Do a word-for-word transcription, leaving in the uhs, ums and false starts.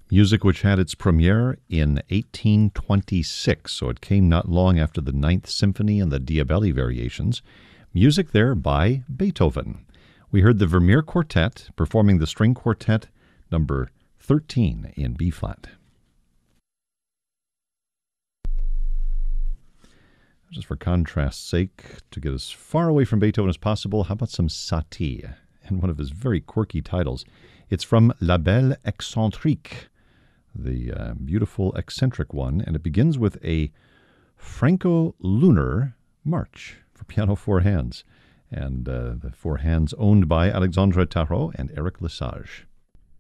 Music which had its premiere in eighteen twenty-six, so it came not long after the Ninth Symphony and the Diabelli variations. Music there by Beethoven. We heard the Vermeer Quartet performing the String Quartet number thirteen in B-flat. Just for contrast's sake, to get as far away from Beethoven as possible, how about some Satie and one of his very quirky titles? It's from La Belle Excentrique, the uh, beautiful eccentric one, and it begins with a Franco-Lunar march for piano four hands, and uh, the four hands owned by Alexandre Tarot and Eric Lesage.